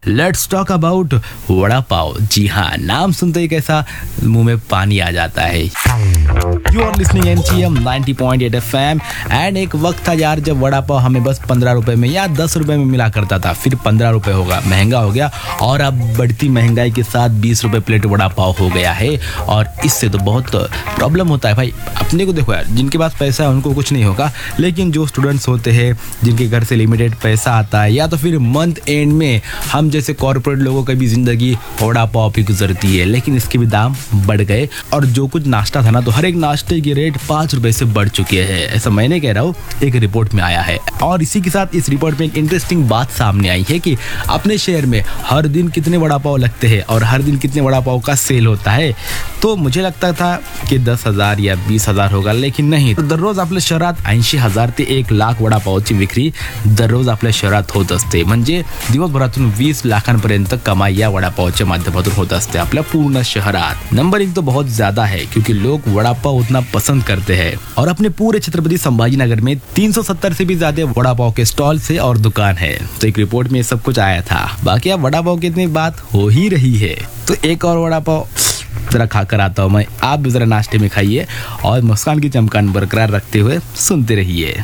Let's talk about vada pav. जी हाँ, नाम सुनते ही कैसा मुंह में पानी आ जाता है। You are listening MGM 90.8 FM। And एक वक्त था यार जब वड़ा पाव हमें बस 15 रुपए में या 10 रुपए में मिला करता था, फिर 15 रुपए होगा, महंगा हो गया, और अब बढ़ती महंगाई के साथ 20 रुपए प्लेट वड़ा पाव हो गया है। और इससे तो बहुत प्रॉब्लम होता है भाई। अपने को देखो यार, जिनके पास पैसा है उनको कुछ नहीं होगा, लेकिन जो स्टूडेंट्स होते हैं जिनके घर से लिमिटेड पैसा आता है, या तो फिर मंथ एंड में हम जैसे कॉर्पोरेट लोगों की भी जिंदगी वड़ा पाव भी गुजरती है। लेकिन इसके भी दाम बढ़ गए, और जो कुछ नाश्ता था ना, तो हर एक नाश्ते की रेट 5 रुपए से बढ़ चुके हैं। ऐसा मैंने कह रहा हूँ, एक रिपोर्ट में आया है। और इसी के साथ इस रिपोर्ट में एक इंटरेस्टिंग बात सामने आई है कि अपने शहर में हर दिन कितने वड़ा पाव लगते हैं और हर दिन कितने वड़ा पाव का सेल होता है। तो मुझे लगता था कि 10,000 या 20,000 होगा, लेकिन नहीं। दररोज आपल्या शहरात 80,000 ते 1,00,000 वडापावची विक्री दररोज आपल्या शहरात होत असते। म्हणजे दिवसभरातून 20 लाखांपर्यंत कमाई या वडापावच्या माध्यमातून होत असते आपल्या पूर्ण शहरात। नंबरिंग तो बहुत ज्यादा है, क्योंकि लोग वड़ा पाव उतना पसंद करते हैं। और अपने पूरे छत्रपति संभाजी नगर में 370 से भी ज्यादा वड़ा पाव के स्टॉल से और दुकान है। तो एक रिपोर्ट में सब कुछ आया था। बाकी अब वड़ा पाव की इतनी बात हो ही रही है, तो एक और वड़ा पाव जरा खाकर आता हूँ मैं। आप भी जरा नाश्ते में खाइए और मुस्कान की चमकान बरकरार रखते हुए सुनते रहिए।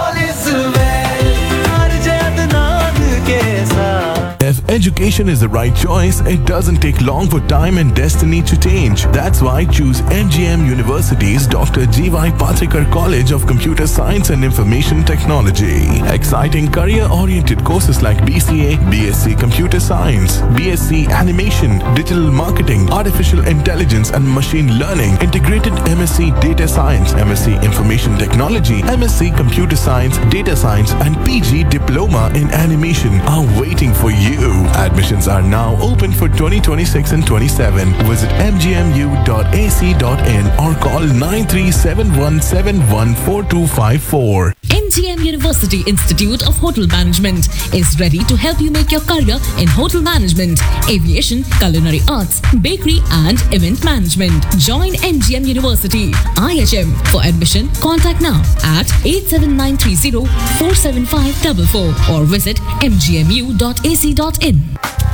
If education is the right choice, it doesn't take long for time and destiny to change. That's why choose MGM University's Dr. G.Y. Patrikar College of Computer Science and Information Technology. Exciting career-oriented courses like BCA, BSc Computer Science, BSc Animation, Digital Marketing, Artificial Intelligence and Machine Learning, Integrated MSc Data Science, MSc Information Technology, MSc Computer Science, Data Science and PG Diploma in Animation are waiting for you. Admissions are now open for 2026 and 27. Visit mgmu.ac.in or call 9371714254. MGM University Institute of Hotel Management is ready to help you make your career in hotel management, aviation, culinary arts, bakery and event management. Join MGM University, IHM. For admission, contact now at 87930 47544 or visit mgmu.ac.in.